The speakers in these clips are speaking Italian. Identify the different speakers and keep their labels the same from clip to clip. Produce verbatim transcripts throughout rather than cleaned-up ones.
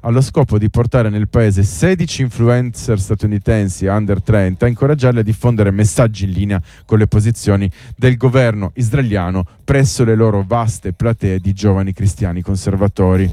Speaker 1: allo scopo di portare nel paese sedici influencer statunitensi under trenta e incoraggiarli a diffondere messaggi in linea con le posizioni del governo israeliano presso le loro vaste platee di giovani cristiani conservatori.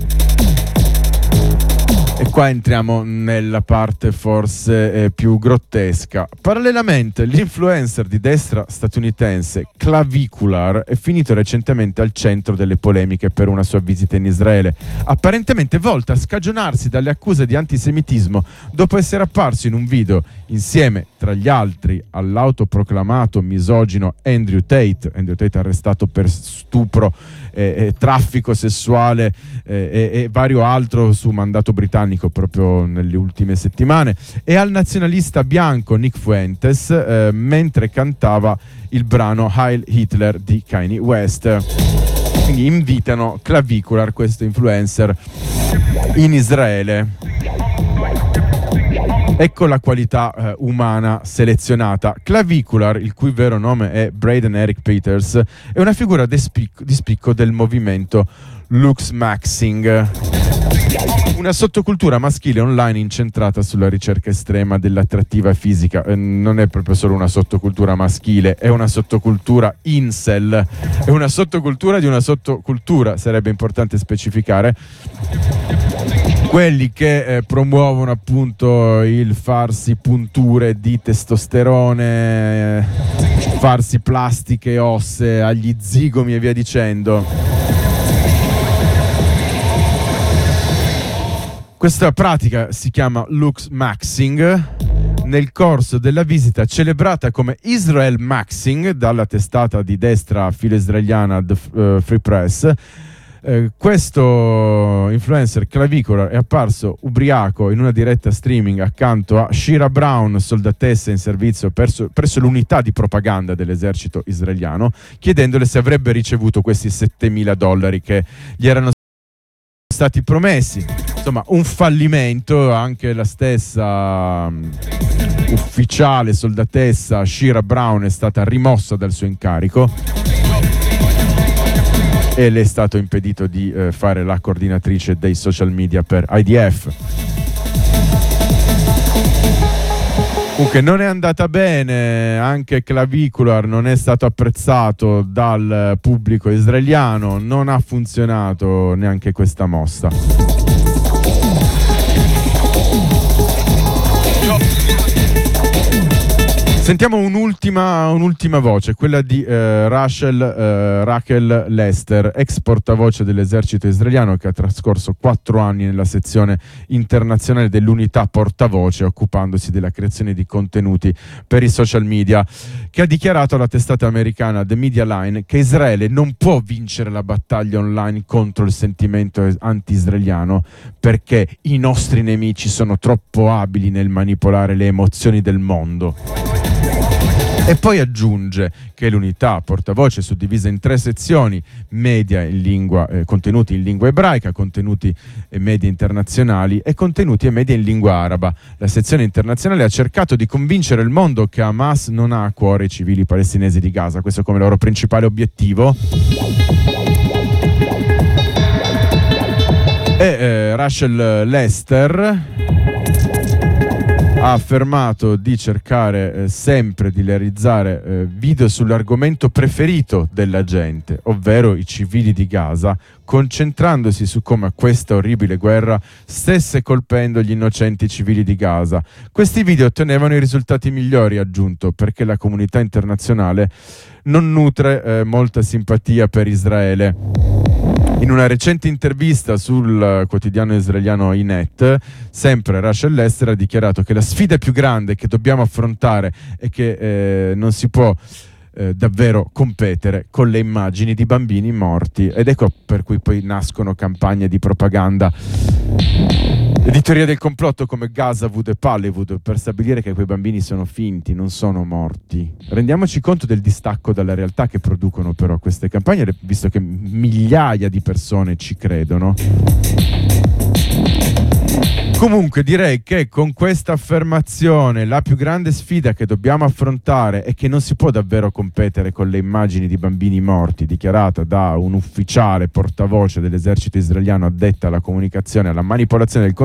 Speaker 1: E qua entriamo nella parte forse eh, più grottesca. Parallelamente, l'influencer di destra statunitense Clavicular è finito recentemente al centro delle polemiche per una sua visita in Israele, apparentemente volta a scagionarsi dalle accuse di antisemitismo dopo essere apparso in un video insieme, tra gli altri, all'autoproclamato misogino Andrew Tate, Andrew Tate arrestato per stupro, eh, eh, traffico sessuale eh, e, e vario altro su mandato britannico proprio nelle ultime settimane, e al nazionalista bianco Nick Fuentes eh, mentre cantava il brano Heil Hitler di Kanye West. Quindi invitano Clavicular, questo influencer, in Israele. Ecco la qualità eh, umana selezionata. Clavicular, il cui vero nome è Braden Eric Peters, è una figura di spicco, di spicco del movimento Lux Maxing, una sottocultura maschile online incentrata sulla ricerca estrema dell'attrattiva fisica. Eh, non è proprio solo una sottocultura maschile, è una sottocultura incel, è una sottocultura di una sottocultura, sarebbe importante specificare. Quelli che eh, promuovono appunto il farsi punture di testosterone, eh, farsi plastiche ossee agli zigomi e via dicendo. Questa pratica si chiama Lux Maxing. Nel corso della visita, celebrata come Israel Maxing dalla testata di destra filo-israeliana The uh, Free Press, Eh, questo influencer Clavicular è apparso ubriaco in una diretta streaming accanto a Shira Brown, soldatessa in servizio perso, presso l'unità di propaganda dell'esercito israeliano, chiedendole se avrebbe ricevuto questi settemila dollari che gli erano stati promessi. Insomma, un fallimento. Anche la stessa um, ufficiale soldatessa Shira Brown è stata rimossa dal suo incarico e le è stato impedito di eh, fare la coordinatrice dei social media per I D F. Comunque non è andata bene, anche Clavicular non è stato apprezzato dal pubblico israeliano, non ha funzionato neanche questa mossa. Sentiamo un'ultima, un'ultima voce, quella di eh, Rachel, eh, Rachel Lester, ex portavoce dell'esercito israeliano, che ha trascorso quattro anni nella sezione internazionale dell'unità portavoce, occupandosi della creazione di contenuti per i social media, che ha dichiarato alla testata americana The Media Line che Israele non può vincere la battaglia online contro il sentimento anti-israeliano perché i nostri nemici sono troppo abili nel manipolare le emozioni del mondo. E poi aggiunge che l'unità portavoce è suddivisa in tre sezioni: media in lingua, eh, contenuti in lingua ebraica, contenuti e media internazionali e contenuti e media in lingua araba. La sezione internazionale ha cercato di convincere il mondo che Hamas non ha a cuore i civili palestinesi di Gaza, questo come loro principale obiettivo. E eh, Rachel Lester ha affermato di cercare eh, sempre di realizzare eh, video sull'argomento preferito della gente, ovvero i civili di Gaza, concentrandosi su come questa orribile guerra stesse colpendo gli innocenti civili di Gaza. Questi video ottenevano i risultati migliori, ha aggiunto, perché la comunità internazionale non nutre eh, molta simpatia per Israele. In una recente intervista sul quotidiano israeliano Ynet, sempre Rachel Lester ha dichiarato che la sfida più grande che dobbiamo affrontare è che eh, non si può eh, davvero competere con le immagini di bambini morti, ed ecco per cui poi nascono campagne di propaganda di teoria del complotto come Gazawood e Pallywood per stabilire che quei bambini sono finti, non sono morti. Rendiamoci conto del distacco dalla realtà che producono però queste campagne, visto che migliaia di persone ci credono. Comunque direi che con questa affermazione la più grande sfida che dobbiamo affrontare è che non si può davvero competere con le immagini di bambini morti, dichiarata da un ufficiale portavoce dell'esercito israeliano addetta alla comunicazione e alla manipolazione del